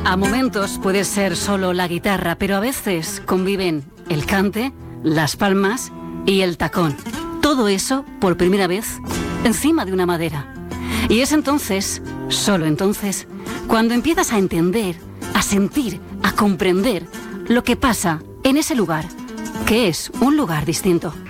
A momentos puede ser solo la guitarra, pero a veces conviven el cante, las palmas y el tacón. Todo eso por primera vez encima de una madera. Y es entonces, solo entonces, cuando empiezas a entender, a sentir, a comprender lo que pasa en ese lugar, que es un lugar distinto.